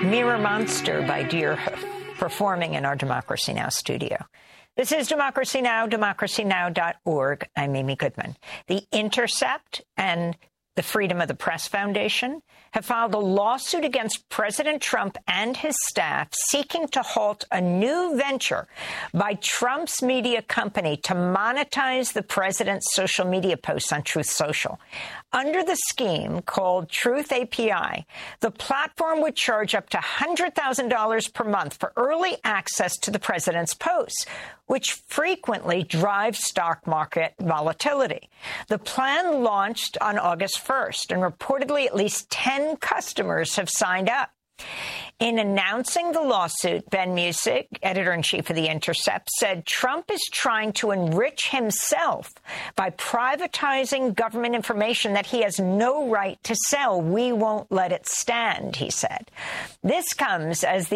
Mirror Monster by Deerhoof, performing in our Democracy Now! Studio. This is Democracy Now!, democracynow.org. I'm Amy Goodman. The Intercept and the Freedom of the Press Foundation have filed a lawsuit against President Trump and his staff seeking to halt a new venture by Trump's media company to monetize the president's social media posts on Truth Social. Under the scheme called Truth API, the platform would charge up to $100,000 per month for early access to the president's posts, which frequently drives stock market volatility. The plan launched on August 1st, and reportedly at least 10 customers have signed up. In announcing the lawsuit, Ben Musick, editor-in-chief of The Intercept, said Trump is trying to enrich himself by privatizing government information that he has no right to sell. We won't let it stand, he said. This comes as the